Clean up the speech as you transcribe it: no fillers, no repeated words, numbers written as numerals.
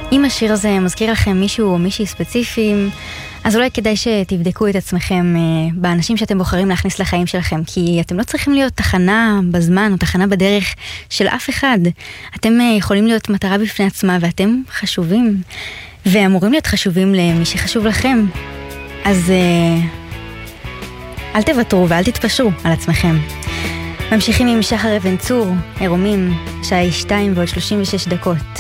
אם השיר הזה מזכיר לכם מישהו או מישהי ספציפיים, אז אולי כדאי שתבדקו את עצמכם באנשים שאתם בוחרים להכניס לחיים שלכם, כי אתם לא צריכים להיות תחנה בזמן או תחנה בדרך של אף אחד. אתם יכולים להיות מטרה בפני עצמה, ואתם חשובים, ואמורים להיות חשובים למי שחשוב לכם. אז אל תוותרו ואל תתפשרו על עצמכם. ממשיכים עם שחר אבן צור, עירומים, שעה 2:36.